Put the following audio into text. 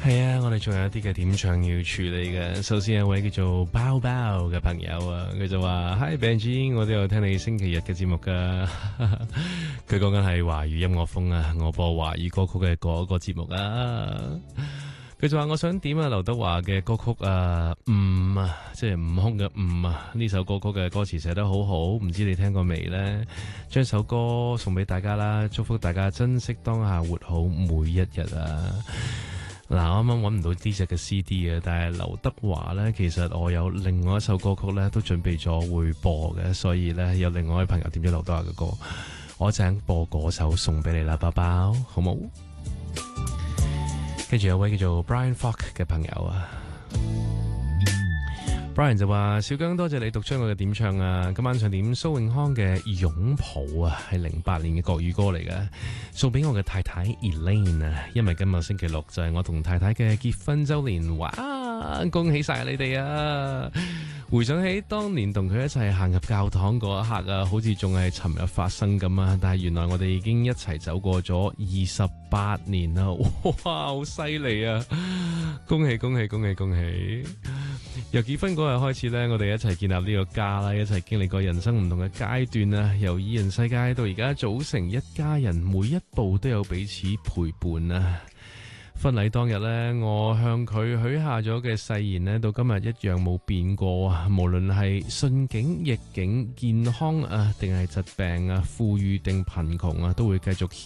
係啊，我哋仲有一啲嘅點唱要處理嘅。首先有位叫做包包嘅朋友啊，佢就話 Hi Benji， 我都有聽你星期日嘅節目噶。佢講緊係華語音樂風啊，我播華語歌曲嘅嗰個節目啊。佢就話我想點啊劉德華嘅歌曲啊，即係悟空嘅悟啊，呢首歌曲嘅歌詞寫得好好，唔知你聽過未呢？將首歌送俾大家啦，祝福大家珍惜當下，活好每一日啊！嗱，我啱啱揾唔到呢隻嘅 CD 嘅，但係劉德華呢，其實我有另外一首歌曲呢，都準備咗會播嘅，所以呢，有另外一位朋友點咗劉德華嘅歌，我陣播嗰首送俾你啦，包包好冇？跟住有位叫做 Brian Falk 嘅朋友啊。Brian 就話小姜多謝你讀出我嘅點唱啊，今晚想點蘇永康嘅擁抱啊，係08年嘅國語歌嚟嘅，送俾我嘅太太 Elaine 啊，因為今日星期六就係我同太太嘅結婚周年，哇，恭喜晒你哋啊！回想起當年同佢一齊行入教堂嗰一刻啊，好似仲係尋日發生咁啊，但係原來我哋已經一齊走過咗28年啦，哇，好犀利啊！恭喜恭喜恭喜恭喜！由結婚嗰日開始呢，我哋一齊建立呢個家啦，一齊經歷過人生唔同嘅階段啊，由二人世界到而家組成一家人，每一步都有彼此陪伴啊！婚禮當日呢，我向佢許下咗嘅誓言呢，到今日一樣冇變過啊！無論係順境逆境、健康啊，定係疾病啊、富裕定貧窮啊，都會繼續